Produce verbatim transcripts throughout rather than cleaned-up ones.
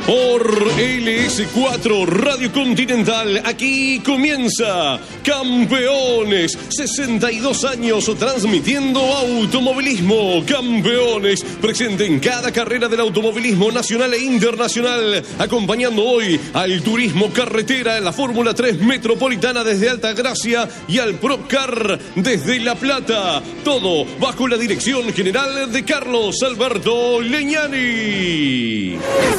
Por L S cuatro Radio Continental, aquí comienza Campeones, sesenta y dos años transmitiendo automovilismo. Campeones, presente en cada carrera del automovilismo nacional e internacional, acompañando hoy al turismo carretera en la Fórmula tres Metropolitana desde Altagracia y al ProCar desde La Plata. Todo bajo la dirección general de Carlos Alberto Leñani.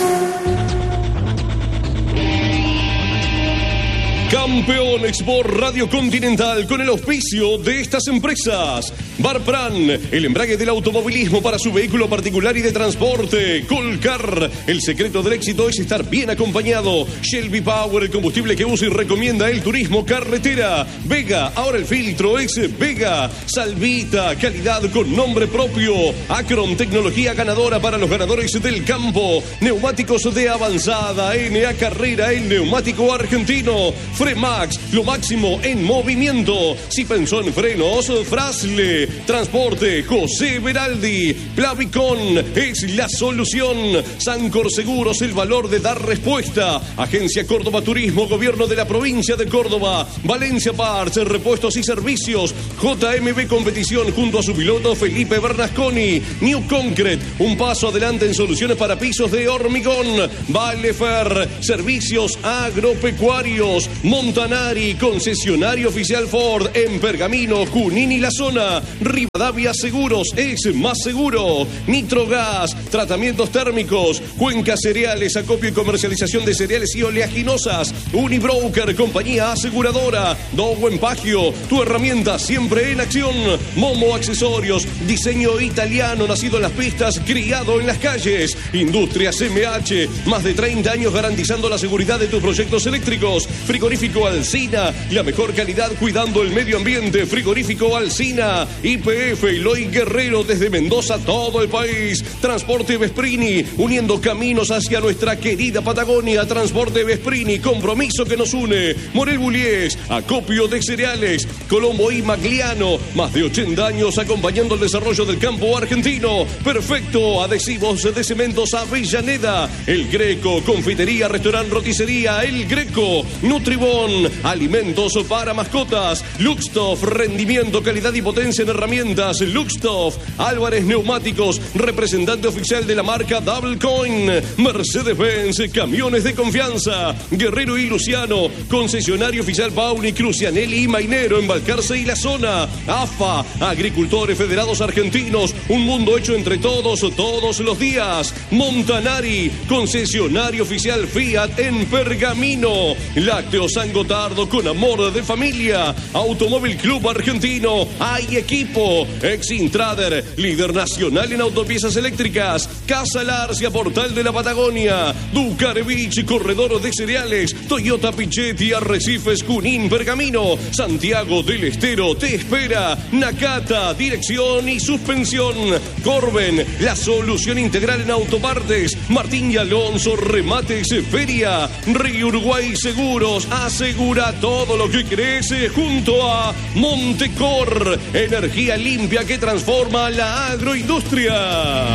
Campeones por Radio Continental con el auspicio de estas empresas: Barpran, el embrague del automovilismo para su vehículo particular y de transporte. Colcar, el secreto del éxito es estar bien acompañado. Shelby Power, el combustible que usa y recomienda el turismo carretera. Vega, ahora el filtro es Vega. Salvita, calidad con nombre propio. Acron, tecnología ganadora para los ganadores del campo. Neumáticos de avanzada. N A Carrera, el neumático argentino. Fremax, lo máximo en movimiento. Si pensó en frenos, Frasle. Transporte, José Beraldi. Plavicon es la solución. Sancor Seguros, el valor de dar respuesta. Agencia Córdoba Turismo, Gobierno de la Provincia de Córdoba. Valencia Parts, repuestos y servicios. J M B Competición junto a su piloto Felipe Bernasconi. New Concrete, un paso adelante en soluciones para pisos de hormigón. Valefer, servicios agropecuarios. Montanari, concesionario oficial Ford en Pergamino, Junín y la zona. Rivadavia Seguros, es más seguro. Nitrogas, tratamientos térmicos. Cuenca Cereales, acopio y comercialización de cereales y oleaginosas. Unibroker, compañía aseguradora. Dowen Pagio, tu herramienta siempre en acción. Momo Accesorios, diseño italiano, nacido en las pistas, criado en las calles. Industrias M H, más de treinta años garantizando la seguridad de tus proyectos eléctricos. Frigorífico Alsina, la mejor calidad cuidando el medio ambiente. Frigorífico Alsina. I P F Eloy Guerrero desde Mendoza, todo el país. Transporte Vesprini, uniendo caminos hacia nuestra querida Patagonia. Transporte Vesprini, compromiso que nos une. Morel Bullies, acopio de cereales. Colombo y Magliano, más de ochenta años acompañando el desarrollo del campo argentino. Perfecto, adhesivos de cementos Avellaneda. El Greco, confitería, restaurante, roticería El Greco. Nutribón, alimentos para mascotas. Luxtoff, rendimiento, calidad y potencia en herramientas. Luxtoff. Álvarez Neumáticos, representante oficial de la marca Double Coin. Mercedes-Benz, camiones de confianza. Guerrero y Luciano, concesionario oficial Pauni, Crucianelli y Mainero en Balcarce y la zona. A F A, agricultores federados argentinos, un mundo hecho entre todos, todos los días. Montanari, concesionario oficial Fiat en Pergamino. Lácteos San Gotardo, con amor de familia. Automóvil Club Argentino, hay equipo. Exintrader, líder nacional en autopiezas eléctricas. Casa Larcia, portal de la Patagonia. Ducarevich, corredor de cereales. Toyota Pichetti, Arrecifes, Junín, Pergamino. Santiago del Estero te espera. Nakata, dirección y suspensión. Corben, la solución integral en autopartes. Martín y Alonso, remates, feria. Río Uruguay Seguros, asegura todo lo que crees junto a Montecor, energía limpia que transforma la agroindustria.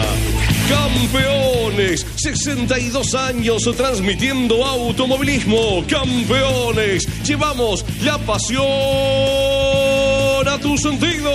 Campeones, sesenta y dos años transmitiendo automovilismo. Campeones, llevamos la pasión a tu sentido.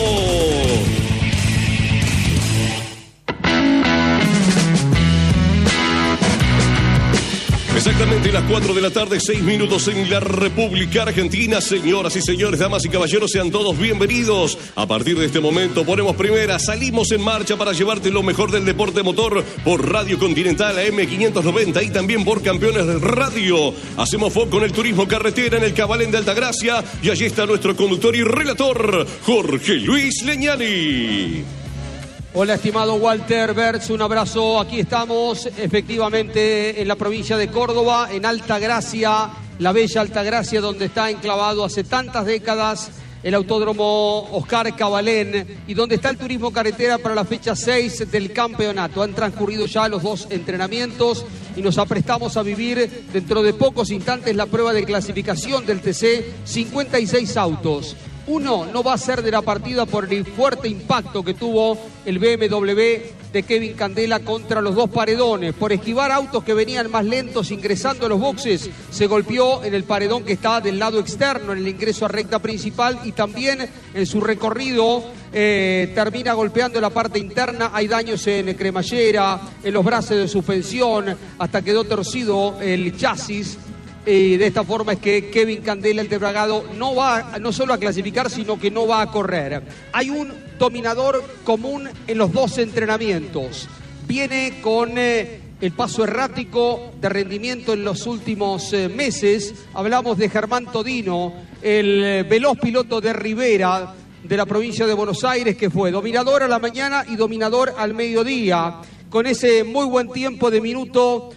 Exactamente las cuatro de la tarde, seis minutos en la República Argentina. Señoras y señores, damas y caballeros, sean todos bienvenidos. A partir de este momento ponemos primera, salimos en marcha para llevarte lo mejor del deporte motor por Radio Continental A M quinientos noventa y también por Campeones de Radio. Hacemos foco en el turismo carretera en el Cabalén de Altagracia y allí está nuestro conductor y relator, Jorge Luis Leñani. Hola, estimado Walter Bertz, un abrazo. Aquí estamos, efectivamente, en la provincia de Córdoba, en Altagracia, la bella Altagracia, donde está enclavado hace tantas décadas el Autódromo Oscar Cabalén y donde está el turismo carretera para la fecha seis del campeonato. Han transcurrido ya los dos entrenamientos y nos aprestamos a vivir dentro de pocos instantes la prueba de clasificación del T C. cincuenta y seis autos. Uno no va a ser de la partida por el fuerte impacto que tuvo el B M W de Kevin Candela contra los dos paredones. Por esquivar autos que venían más lentos ingresando a los boxes, se golpeó en el paredón que está del lado externo, en el ingreso a recta principal, y también en su recorrido eh, termina golpeando la parte interna. Hay daños en cremallera, en los brazos de suspensión, hasta quedó torcido el chasis. Y de esta forma es que Kevin Candela, el de Bragado, no va no solo a clasificar, sino que no va a correr. Hay un dominador común en los dos entrenamientos. Viene con eh, el paso errático de rendimiento en los últimos eh, meses. Hablamos de Germán Todino, el eh, veloz piloto de Rivera, de la provincia de Buenos Aires, que fue dominador a la mañana y dominador al mediodía, con ese muy buen tiempo de minuto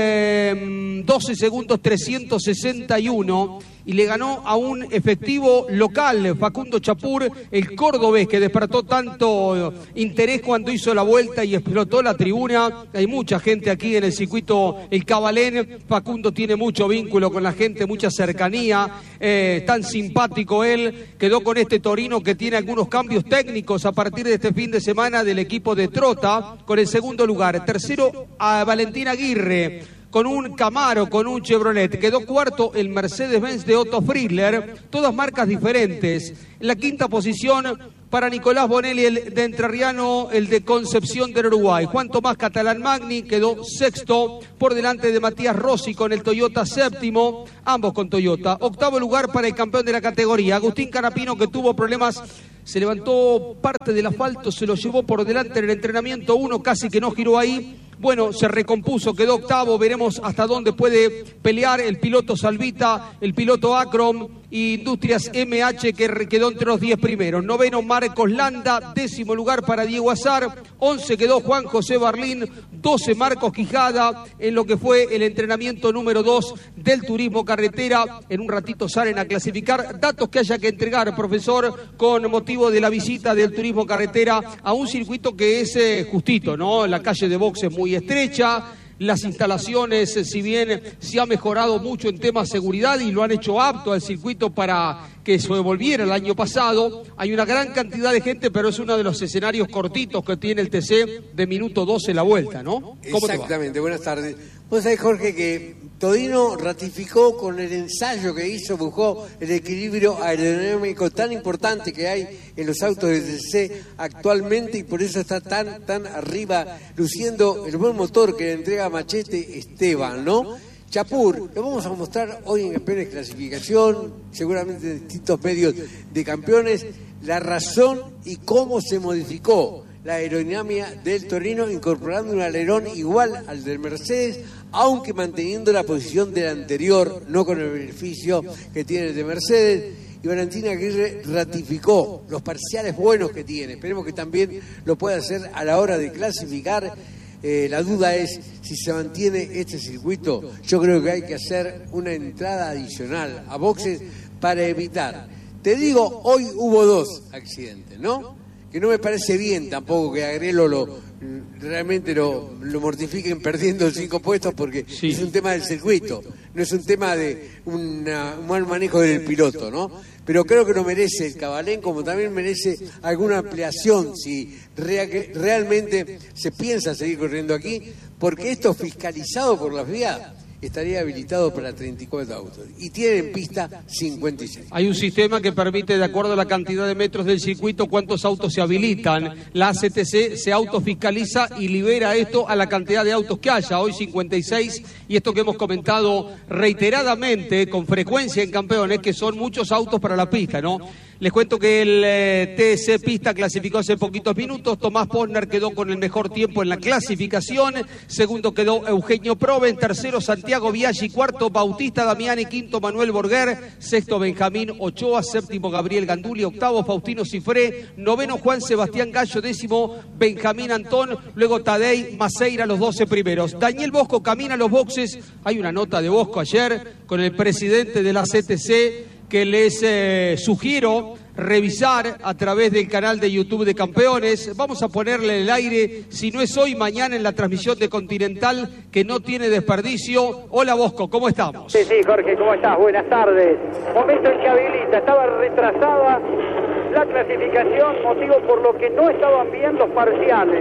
eh, doce segundos trescientos sesenta y uno, y le ganó a un efectivo local, Facundo Chapur, el cordobés, que despertó tanto interés cuando hizo la vuelta y explotó la tribuna. Hay mucha gente aquí en el circuito El Cabalén. Facundo tiene mucho vínculo con la gente, mucha cercanía, eh, tan simpático él. Quedó con este Torino que tiene algunos cambios técnicos a partir de este fin de semana del equipo de Trota, con el segundo lugar. Tercero a Valentín Aguirre, con un Camaro, con un Chevrolet. Quedó cuarto el Mercedes-Benz de Otto Friedler, todas marcas diferentes. En la quinta posición para Nicolás Bonelli, el de Entrerriano, el de Concepción del Uruguay. Juan Tomás Catalán Magni quedó sexto, por delante de Matías Rossi con el Toyota séptimo, ambos con Toyota. Octavo lugar para el campeón de la categoría, Agustín Canapino, que tuvo problemas. Se levantó parte del asfalto, se lo llevó por delante en el entrenamiento uno, casi que no giró ahí. Bueno, se recompuso, quedó octavo. Veremos hasta dónde puede pelear el piloto Salvita, el piloto Acrom y Industrias M H, que quedó entre los diez primeros. Noveno Marcos Landa, décimo lugar para Diego Azar, once quedó Juan José Barlín, doce Marcos Quijada, en lo que fue el entrenamiento número dos del turismo carretera. En un ratito salen a clasificar. Datos que haya que entregar, profesor, con motivo de la visita del turismo carretera a un circuito que es eh, justito, ¿no? La calle de boxes muy estrecha. Las instalaciones, si bien se ha mejorado mucho en temas de seguridad y lo han hecho apto al circuito para que se volviera el año pasado, hay una gran cantidad de gente, pero es uno de los escenarios cortitos que tiene el T C de minuto doce la vuelta, ¿no? Exactamente, buenas tardes. Vos sabés, Jorge, que Todino ratificó con el ensayo que hizo, buscó el equilibrio aerodinámico tan importante que hay en los autos de T C actualmente, y por eso está tan, tan arriba, luciendo el buen motor que le entrega Machete Esteban, ¿no? Chapur, lo vamos a mostrar hoy en Campeones Clasificación, seguramente en distintos medios de campeones, la razón y cómo se modificó la aerodinámica del Torino, incorporando un alerón igual al del Mercedes, aunque manteniendo la posición del anterior, no con el beneficio que tiene el de Mercedes. Y Valentín Aguirre ratificó los parciales buenos que tiene. Esperemos que también lo pueda hacer a la hora de clasificar. Eh, la duda es si se mantiene este circuito. Yo creo que hay que hacer una entrada adicional a boxes para evitar. Te digo, hoy hubo dos accidentes, ¿no? Que no me parece bien tampoco que Agrelo lo, realmente lo, lo mortifiquen perdiendo cinco puestos, porque sí, es un tema del circuito, no es un tema de una, un mal manejo del piloto, ¿no? Pero creo que lo merece el Cabalén, como también merece alguna ampliación si rea, realmente se piensa seguir corriendo aquí, porque esto fiscalizado por la F I A estaría habilitado para treinta y cuatro autos y tiene en pista cincuenta y seis. Hay un sistema que permite, de acuerdo a la cantidad de metros del circuito, cuántos autos se habilitan. La A C T C se autofiscaliza y libera esto a la cantidad de autos que haya. Hoy cincuenta y seis, y esto que hemos comentado reiteradamente, con frecuencia en Campeones, que son muchos autos para la pista, ¿no? Les cuento que el eh, T C Pista clasificó hace poquitos minutos. Tomás Posner quedó con el mejor tiempo en la clasificación. Segundo quedó Eugenio Proven. Tercero Santiago Biaggi. Cuarto Bautista Damiani. Quinto Manuel Borguer. Sexto Benjamín Ochoa. Séptimo Gabriel Ganduli. Octavo Faustino Cifré. Noveno Juan Sebastián Gallo. Décimo Benjamín Antón. Luego Tadei Maceira, los doce primeros. Daniel Bosco camina a los boxes. Hay una nota de Bosco ayer con el presidente de la C T C que les eh, sugiero revisar a través del canal de YouTube de Campeones. Vamos a ponerle el aire, si no es hoy, mañana en la transmisión de Continental, que no tiene desperdicio. Hola Bosco, ¿cómo estamos? Sí, sí, Jorge, ¿cómo estás? Buenas tardes. Momento en que habilita, estaba retrasada la clasificación, motivo por lo que no estaban bien los parciales.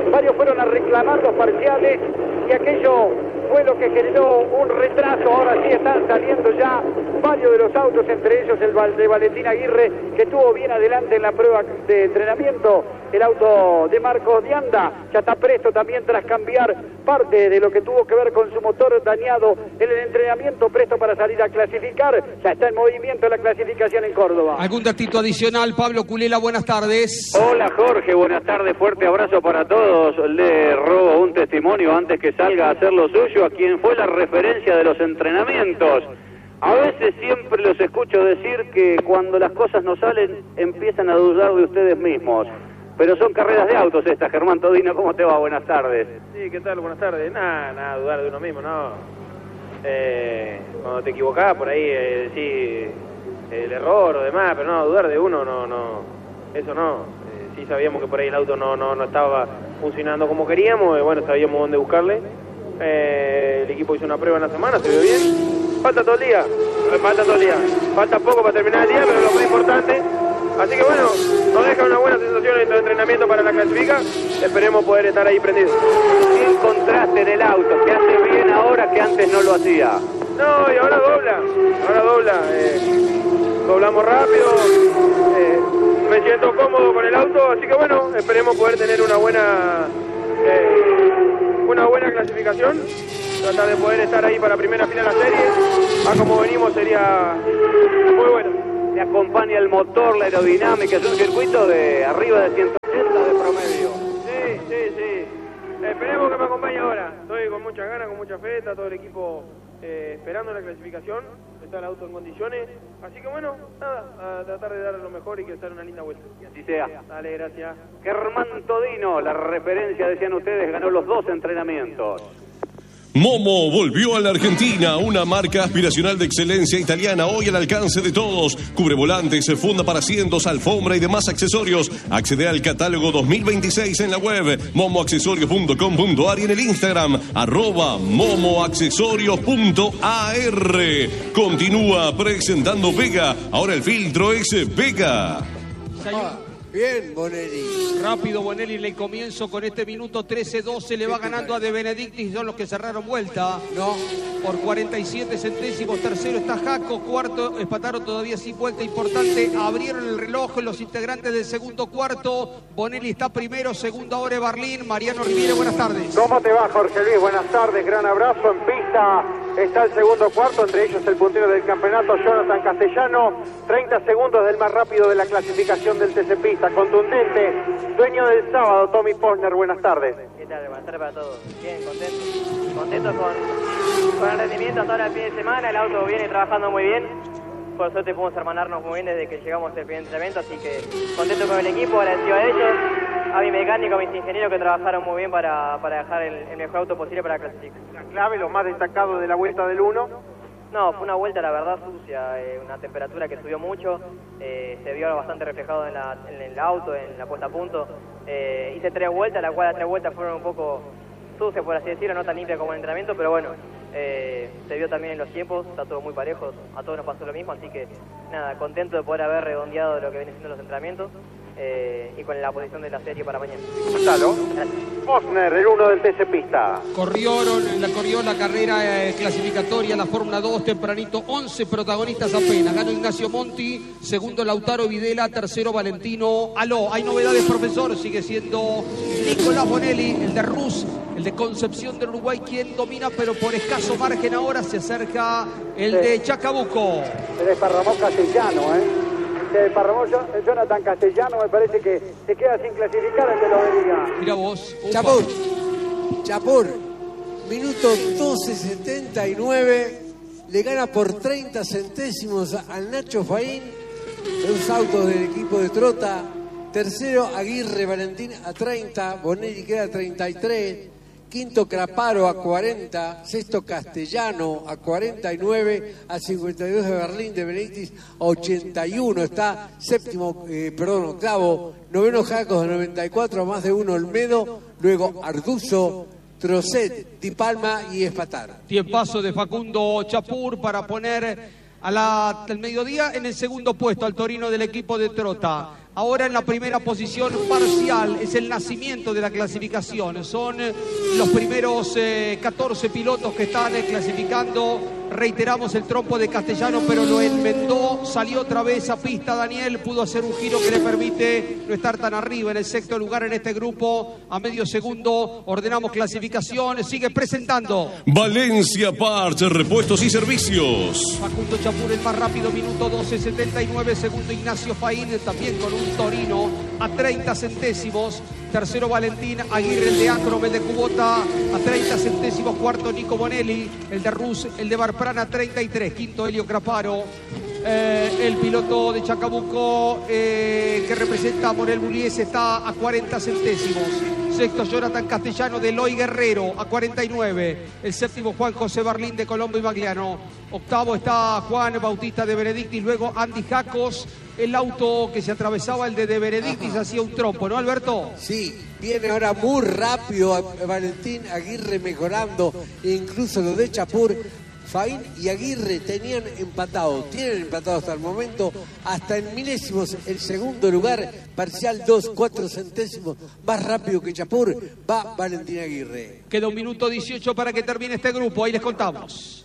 varios fueron a reclamar los parciales y aquello fue lo que generó un retraso. Ahora sí están saliendo ya varios de los autos, entre ellos el de Valentín Aguirre, que estuvo bien adelante en la prueba de entrenamiento. El auto de Marcos de Anda ya está presto también tras cambiar parte de lo que tuvo que ver con su motor dañado en el entrenamiento, presto para salir a clasificar. Ya está en movimiento la clasificación en Córdoba. ¿Algún datito adicional? Pablo Culela, buenas tardes. Hola Jorge, buenas tardes, fuerte abrazo para todos. Le robo un testimonio antes que salga a hacer lo suyo a quien fue la referencia de los entrenamientos. A veces siempre los escucho decir que cuando las cosas no salen empiezan a dudar de ustedes mismos. Pero son carreras de autos estas. Germán Todino, ¿cómo te va? Buenas tardes. Sí, ¿qué tal? Buenas tardes. Nada, nada, dudar de uno mismo, ¿no? Eh, cuando te equivocás, por ahí eh, decís el error o demás, pero no, dudar de uno, no, no, eso no. Eh, sí sabíamos que por ahí el auto no, no, no estaba funcionando como queríamos, y bueno, sabíamos dónde buscarle. Eh, el equipo hizo una prueba en la semana, se vio bien. Falta todo el día, falta todo el día. Falta poco para terminar el día, pero lo más importante. Así que bueno, nos deja una buena sensación en el entrenamiento para la clasifica. Esperemos poder estar ahí prendidos. ¿Qué encontraste en el auto? ¿Qué hace bien ahora que antes no lo hacía? No, y ahora dobla, ahora dobla. Eh, doblamos rápido, eh, me siento cómodo con el auto, así que bueno, esperemos poder tener una buena, eh, una buena clasificación. Tratar de poder estar ahí para la primera final de la serie. A como venimos sería muy bueno. Te acompaña el motor, la aerodinámica, es un circuito de arriba de ciento ochenta de promedio. Sí, sí, sí. Esperemos que me acompañe ahora. Estoy con muchas ganas, con mucha fe, está todo el equipo eh, esperando la clasificación, está el auto en condiciones. Así que bueno, nada, a tratar de dar lo mejor y que estar una linda vuelta. Y así sea. Dale, gracias. Germán Todino, la referencia, decían ustedes, ganó los dos entrenamientos. Momo volvió a la Argentina, una marca aspiracional de excelencia italiana, hoy al alcance de todos. Cubre volantes, funda para asientos, alfombra y demás accesorios. Accede al catálogo dos mil veintiséis en la web momo accesorios punto com punto a r y en el Instagram arroba momo accesorios punto a r. Continúa presentando Vega, ahora el filtro es Vega. Bien, Bonelli. Rápido Bonelli en el comienzo con este minuto trece doce. Le va ganando a De Benedictis, son los que cerraron vuelta. No. Por cuarenta y siete centésimos. Tercero está Jaco. Cuarto, Espataro todavía sin vuelta importante. Abrieron el reloj los integrantes del segundo cuarto. Bonelli está primero. Segundo ahora Barlín. Mariano Riviere, buenas tardes. ¿Cómo te va, Jorge Luis? Buenas tardes, gran abrazo. En pista está el segundo cuarto, entre ellos el puntero del campeonato, Jonathan Castellano. treinta segundos del más rápido de la clasificación del T C Pista. Contundente, dueño del sábado, Tommy Posner, buenas tardes. ¿Qué tal? Buenas tardes para todos. Bien, contento. Contento con, con el rendimiento hasta ahora el fin de semana. El auto viene trabajando muy bien. Por suerte pudimos hermanarnos muy bien desde que llegamos al primer entrenamiento, así que contento con el equipo, agradecido a ellos, a mi mecánico, a mis ingenieros que trabajaron muy bien para, para dejar el, el mejor auto posible para clasificar. La clave, lo más destacado de la vuelta del uno. No, fue una vuelta, la verdad, sucia, eh, una temperatura que subió mucho, eh, se vio bastante reflejado en, la, en el auto, en la puesta a punto. Eh, hice tres vueltas, las cuales las tres vueltas fueron un poco sucias, por así decirlo, no tan limpias como el entrenamiento, pero bueno, eh, se vio también en los tiempos, está todo muy parejo, a todos nos pasó lo mismo, así que nada, contento de poder haber redondeado lo que vienen siendo los entrenamientos. Eh, y con la posición de la serie para mañana. Gonzalo. Posner, el uno del T C Pista. Corrieron, la, corrió la carrera eh, clasificatoria, la Fórmula dos, tempranito, once protagonistas apenas. Ganó Ignacio Monti, segundo Lautaro Videla, tercero Valentino Aló. Hay novedades, profesor, sigue siendo Nicolás Bonelli, el de Rus, el de Concepción del Uruguay, quien domina, pero por escaso margen ahora se acerca el sí. de Chacabuco. Se desparramó Castellano, ¿eh? Se desparramó Jonathan Castellano, me parece que se queda sin clasificar el de Lobería. Mira vos. Upa. Chapur, Chapur, minuto doce setenta y nueve, le gana por treinta centésimos al Nacho Faín, los autos del equipo de Trota. Tercero Aguirre Valentín a treinta, Bonelli queda a treinta y tres. Quinto Craparo a cuarenta, sexto Castellano a cuarenta y nueve, a cincuenta y dos de Berlín, de Benedictis a ochenta y uno, está séptimo, eh, perdón, octavo, noveno Jacos a noventa y cuatro, a más de uno Olmedo, luego Arduzo, Trocet, Di Palma y Espatar. Tiempazo de Facundo Chapur para poner a la, al mediodía en el segundo puesto al Torino del equipo de Trota. Ahora en la primera posición parcial es el nacimiento de la clasificación. Son los primeros eh, catorce pilotos que están eh, clasificando. Reiteramos el trompo de Castellano, pero lo enmendó, salió otra vez a pista Daniel, pudo hacer un giro que le permite no estar tan arriba en el sexto lugar en este grupo. A medio segundo ordenamos clasificación, sigue presentando Valencia Parts, repuestos y servicios. Facundo Chapur el más rápido, minuto doce setenta y nueve. Segundo Ignacio Faín, también con un Torino a treinta centésimos. Tercero Valentín Aguirre, el de Acrom, el de Kubota a treinta centésimos. Cuarto Nico Bonelli, el de Rus, el de Barprana a treinta y tres. Quinto Helio Craparo, eh, el piloto de Chacabuco eh, que representa a Morel Bullies está a cuarenta centésimos. Sexto Jonathan Castellano de Eloy Guerrero a cuarenta y nueve. El séptimo Juan José Barlín de Colombo y Bagliano. Octavo está Juan Bautista de Benedictis. Luego Andy Jacos. El auto que se atravesaba, el de De Benedictis, hacía un trompo, ¿no, Alberto? Sí, viene ahora muy rápido a Valentín Aguirre mejorando, incluso lo de Chapur. Faín y Aguirre tenían empatado, tienen empatado hasta el momento, hasta en milésimos el segundo lugar, parcial dos, cuatro centésimos, más rápido que Chapur, va Valentín Aguirre. Queda un minuto dieciocho para que termine este grupo, ahí les contamos.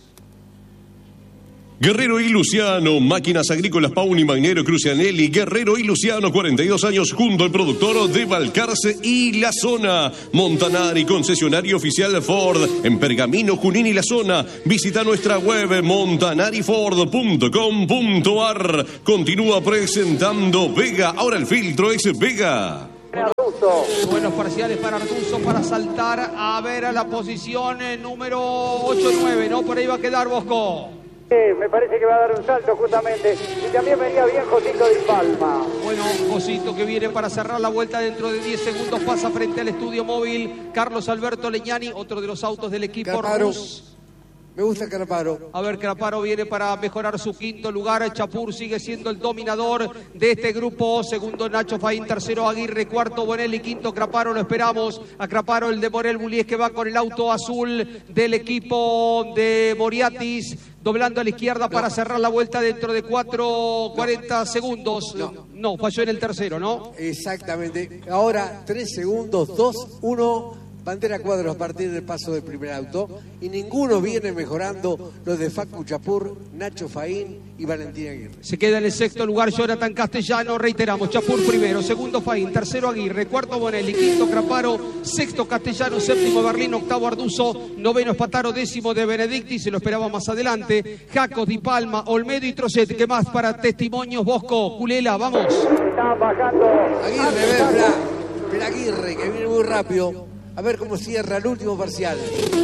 Guerrero y Luciano, máquinas agrícolas Pauni, Magnero, Crucianelli. Guerrero y Luciano, cuarenta y dos años, junto al productor de Balcarce y La Zona. Montanari, concesionario oficial Ford, en Pergamino, Junín y La Zona. Visita nuestra web montanari ford punto com punto a r. Continúa presentando Vega, ahora el filtro es Vega. Buenos parciales para Arduzo para saltar a ver a la posición eh, número ocho nueve, ¿no? Por ahí va a quedar Bosco. Eh, me parece que va a dar un salto justamente. Y también venía bien Josito Di Palma. Bueno, Josito que viene para cerrar la vuelta dentro de diez segundos. Pasa frente al estudio móvil Carlos Alberto Leñani, otro de los autos del equipo Caraparo. Rus. Me gusta Caraparo. A ver, Caraparo viene para mejorar su quinto lugar. Chapur sigue siendo el dominador de este grupo. Segundo Nacho Faín, tercero Aguirre, cuarto Bonelli, quinto Craparo. Lo esperamos a Craparo, el de Morel Bullies, que va con el auto azul del equipo de Moriatis, doblando a la izquierda para cerrar la vuelta dentro de cuatro, cuarenta segundos. No. No, falló en el tercero, ¿no? Exactamente. Ahora tres segundos, dos, uno. Bandera cuadros a partir del paso del primer auto. Y ninguno viene mejorando los de Facu Chapur, Nacho Faín y Valentín Aguirre. Se queda en el sexto lugar Jonathan Castellano. Reiteramos, Chapur primero, segundo Faín, tercero Aguirre, cuarto Bonelli, quinto Craparo, sexto Castellano, séptimo Berlín, octavo Arduzo, noveno Espataro, décimo de Benedictis, se lo esperaba más adelante. Jacos, Di Palma, Olmedo y Trocet. ¿Qué más para testimonios? Bosco, Culela, vamos. Están bajando. Aguirre, ve, espera, espera Aguirre, que viene muy rápido. A ver cómo cierra el último parcial.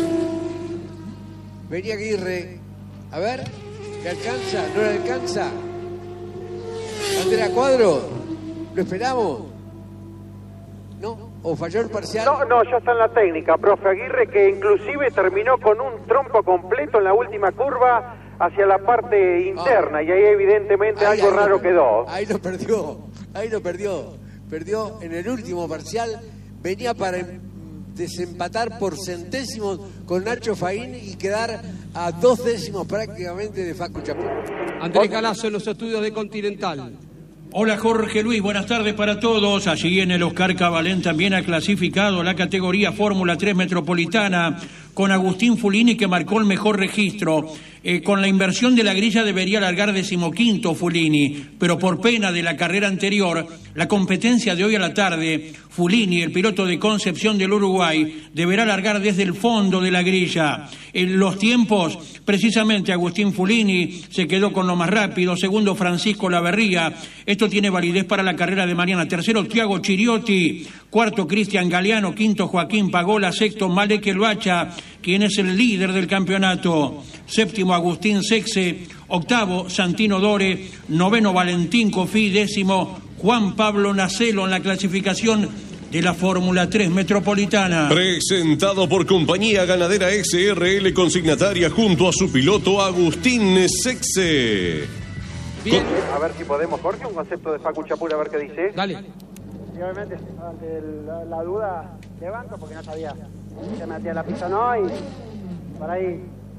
Venía Aguirre. A ver, ¿le alcanza? ¿No le alcanza? Bandera cuadro. ¿Lo esperamos? ¿No? ¿O falló el parcial? No, no, ya está en la técnica, profe Aguirre, que inclusive terminó con un trompo completo en la última curva hacia la parte interna, ah. y ahí evidentemente ahí, algo ahí raro lo, quedó. Ahí lo perdió, ahí lo perdió. Perdió en el último parcial. Venía para desempatar por centésimos con Nacho Faín y quedar a dos décimos prácticamente de Facu Chapur. Andrés Galazo en los estudios de Continental. Hola Jorge Luis, buenas tardes para todos. Allí en el Oscar Cabalén también ha clasificado la categoría Fórmula tres Metropolitana con Agustín Fulini, que marcó el mejor registro. Eh, con la inversión de la grilla debería largar decimoquinto Fulini, pero por pena de la carrera anterior, la competencia de hoy a la tarde, Fulini, el piloto de Concepción del Uruguay, deberá largar desde el fondo de la grilla. En los tiempos, precisamente Agustín Fulini se quedó con lo más rápido, segundo Francisco Laverría. Esto tiene validez para la carrera de mañana. Tercero Thiago Chiriotti, cuarto Cristian Galeano, quinto Joaquín Pagola, sexto Malek Elbacha, quien es el líder del campeonato. Séptimo Agustín Sexe, octavo Santino Dore, noveno Valentín Cofí, décimo Juan Pablo Nacelo en la clasificación de la Fórmula tres Metropolitana. Presentado por Compañía Ganadera S R L Consignataria junto a su piloto Agustín Sexe. Bien. A ver si podemos, Jorge, un concepto de Facu Chapur, a ver qué dice. Dale. Y obviamente ante la, la duda levanto porque no sabía si se metía la pista o no, y por ahí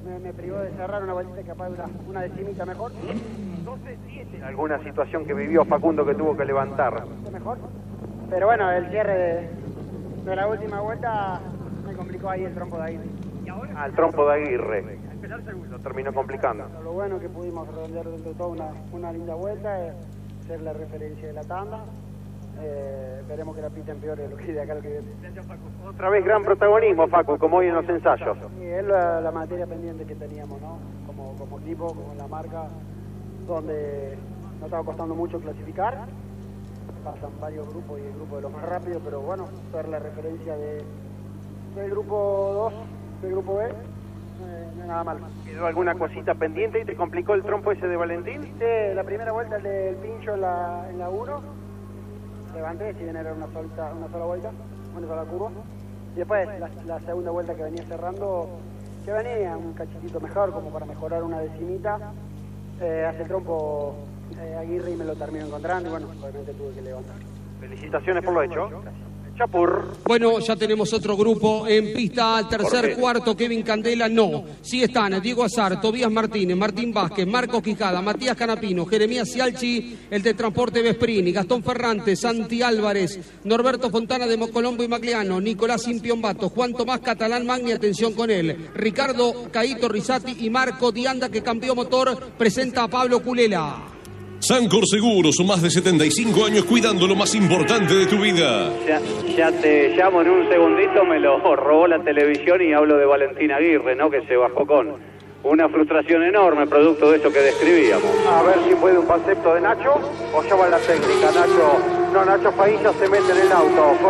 me, me privó de cerrar una vueltita capaz de una, una decimita mejor. doce siete. ¿Alguna situación que vivió Facundo que tuvo que levantar? Mejor. Pero bueno, el cierre de, de la última vuelta me complicó ahí el trompo de Aguirre. Ah, el trompo de Aguirre. Lo terminó complicando. Lo bueno que pudimos redondear dentro de todo una, una linda vuelta, es ser la referencia de la tanda. Eh, esperemos que la pita empeore lo que de acá lo que viene. Otra vez gran protagonismo, Facu, como hoy en los ensayos. Sí, es la, la materia pendiente que teníamos, ¿no? Como, como equipo, como la marca, donde nos estaba costando mucho clasificar. Pasan varios grupos y el grupo de los más rápidos, pero bueno, ser la referencia de, del grupo dos, del grupo B, eh, no es nada malo. ¿Quedó alguna cosita pendiente y te complicó el trompo ese de Valentín? Sí, la primera vuelta el del pincho en la en la uno, levanté, si bien era una, solta, una sola vuelta, una sola curva. Y después la, la segunda vuelta que venía cerrando, que venía un cachitito mejor, como para mejorar una decimita, eh, hace el trompo eh, Aguirre y me lo termino encontrando y bueno, obviamente tuve que levantar. Felicitaciones por lo hecho. Chapur. Bueno, ya tenemos otro grupo en pista, al tercer, cuarto, Kevin Candela, no. Sí están Diego Azar, Tobías Martínez, Martín Vázquez, Marcos Quijada, Matías Canapino, Jeremías Cialchi, el de Transporte Vesprini, Gastón Ferrante, Santi Álvarez, Norberto Fontana de Mocolombo y Magliano, Nicolás Impiombato, Juan Tomás Catalán Magni, atención con él, Ricardo Caíto Risati y Marco Dianda, que cambió motor, presenta a Pablo Culela. Sancor Seguros, más de setenta y cinco años cuidando lo más importante de tu vida. Ya, ya te llamo en un segundito, me lo robó la televisión y hablo de Valentín Aguirre, ¿no? Que se bajó con una frustración enorme producto de eso que describíamos. A ver si puede un concepto de Nacho o llama la técnica. Nacho, no, Nacho Failla se mete en el auto.